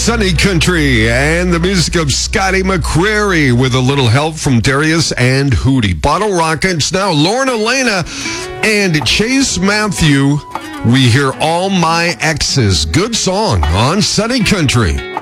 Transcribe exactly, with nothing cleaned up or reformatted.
Sunny Country and the music of Scotty McCreery with a little help from Darius and Hootie. Bottle Rockets now, Lauren Elena and Chase Matthew. We hear All My Exes. Good song on Sunny Country.